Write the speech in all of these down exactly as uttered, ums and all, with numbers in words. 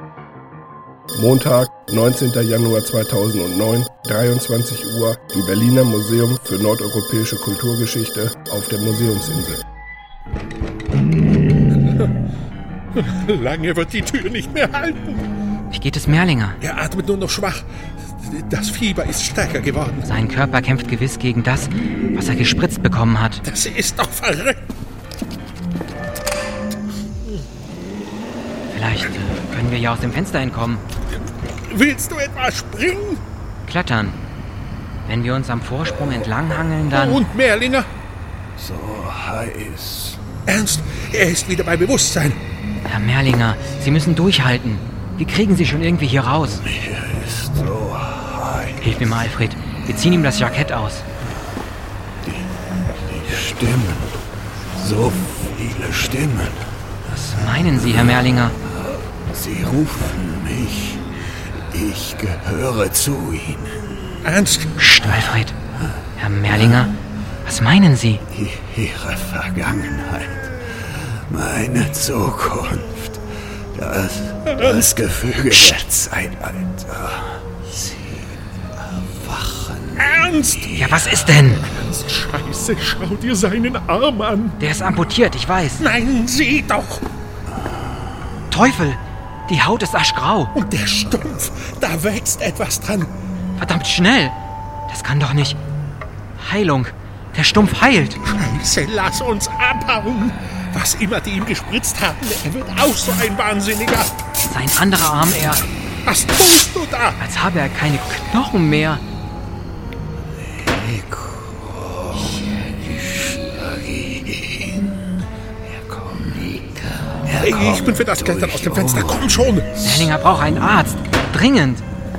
Montag, neunzehnten Januar zweitausendneun, dreiundzwanzig Uhr im Berliner Museum für nordeuropäische Kulturgeschichte auf der Museumsinsel. Lange wird die Tür nicht mehr halten. Wie geht es Merlinger? Er atmet nur noch schwach. Das Fieber ist stärker geworden. Sein Körper kämpft gewiss gegen das, was er gespritzt bekommen hat. Das ist doch verrückt. Vielleicht äh, können wir ja aus dem Fenster entkommen. Willst du etwa springen? Klettern. Wenn wir uns am Vorsprung entlanghangeln, dann... Und Merlinger? So heiß. Ernst, er ist wieder bei Bewusstsein. Herr Merlinger, Sie müssen durchhalten. Wir kriegen Sie schon irgendwie hier raus. Hier ist so heiß. Hilf mir mal, Alfred. Wir ziehen ihm das Jackett aus. Die, die Stimmen. So viele Stimmen. Was meinen Sie, Herr Merlinger? Sie rufen mich. Ich gehöre zu Ihnen. Ernst? Psst, Alfred. Herr Merlinger, was meinen Sie? Ihre Vergangenheit. Meine Zukunft. Das, das Gefüge der Zeitalter. Sie erwachen. Ernst? Ja, was ist denn? Ernst, Scheiße, schau dir seinen Arm an. Der ist amputiert, ich weiß. Nein, sieh doch. Teufel, die Haut ist aschgrau. Und der Stumpf, da wächst etwas dran. Verdammt schnell. Das kann doch nicht... Heilung. Der Stumpf heilt. Scheiße, lass uns abhauen. Was immer die ihm gespritzt haben, er wird auch so ein Wahnsinniger. Sein anderer Arm, er... Was tust du da? Als habe er keine Knochen mehr. Ich bin für das Klettern aus dem Fenster. Komm schon. Merlinger braucht einen Arzt. Dringend.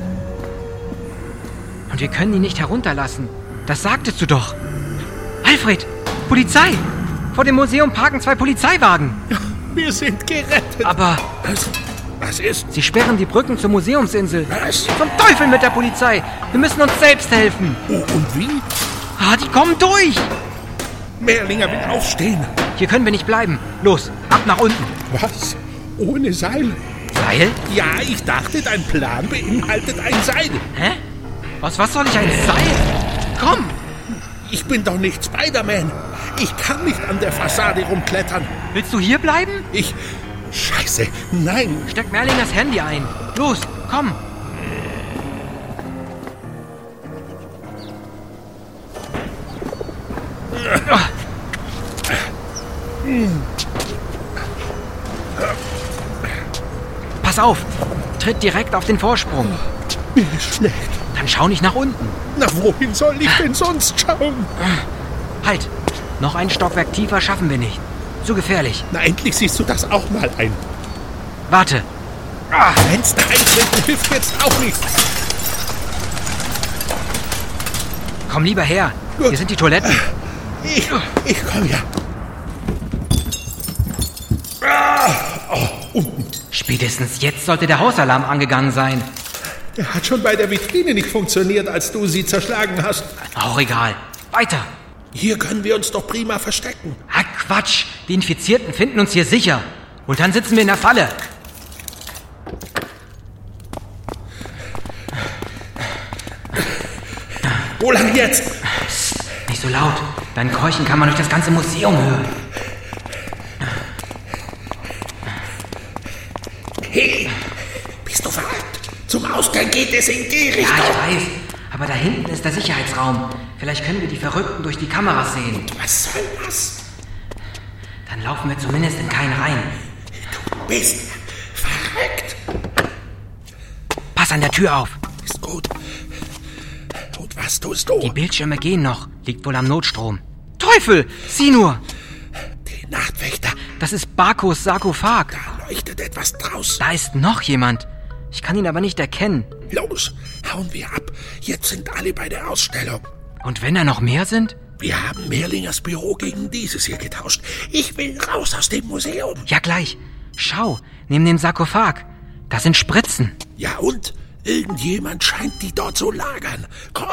Und wir können ihn nicht herunterlassen. Das sagtest du doch. Alfred, Polizei! Vor dem Museum parken zwei Polizeiwagen. Wir sind gerettet. Aber Was? Was ist? sie sperren die Brücken zur Museumsinsel. Was? Zum Teufel mit der Polizei! Wir müssen uns selbst helfen. Oh, und wie? Ah, die kommen durch. Merlinger will aufstehen. Hier können wir nicht bleiben. Los, ab nach unten. Was? Ohne Seil? Seil? Ja, ich dachte, dein Plan beinhaltet ein Seil. Hä? Aus was soll ich ein Seil? Komm! Ich bin doch nicht Spider-Man. Ich kann nicht an der Fassade rumklettern. Willst du hier bleiben? Ich... Scheiße, nein. Steck Merlingers Handy ein. Los, komm. Pass auf. Tritt direkt auf den Vorsprung. Mir ist schlecht. Dann schau nicht nach unten. Na, wohin soll ich denn sonst schauen? Halt. Noch ein Stockwerk tiefer schaffen wir nicht. Zu gefährlich. Na, endlich siehst du das auch mal ein. Warte. Ah, Fenster eintreten hilft jetzt auch nicht. Komm lieber her. Gut. Hier sind die Toiletten. Ich, ich komm ja. Ah, oh, unten. Spätestens jetzt sollte der Hausalarm angegangen sein. Der hat schon bei der Vitrine nicht funktioniert, als du sie zerschlagen hast. Auch egal. Weiter. Hier können wir uns doch prima verstecken. Ah, Quatsch. Die Infizierten finden uns hier sicher. Und dann sitzen wir in der Falle. Wo lang jetzt? Psst, nicht so laut. Dein Keuchen kann man durch das ganze Museum hören. Hey, bist du verrückt? Zum Ausgang geht es in die Ja, Richtung. ich weiß. Aber da hinten ist der Sicherheitsraum. Vielleicht können wir die Verrückten durch die Kameras sehen. Was soll das? Dann laufen wir zumindest in keinen rein. Du bist verrückt. Pass an der Tür auf. Ist gut. Und was tust du? Die Bildschirme gehen noch. Liegt wohl am Notstrom. Teufel! Sieh nur! Die Nachtwächter. Das ist Bakos Sarkophag. Da leuchtet etwas draus. Da ist noch jemand. Ich kann ihn aber nicht erkennen. Los, hauen wir ab. Jetzt sind alle bei der Ausstellung. Und wenn da noch mehr sind? Wir haben Merlingers Büro gegen dieses hier getauscht. Ich will raus aus dem Museum. Ja, gleich. Schau, neben dem Sarkophag. Da sind Spritzen. Ja und? Irgendjemand scheint die dort zu lagern. Komm.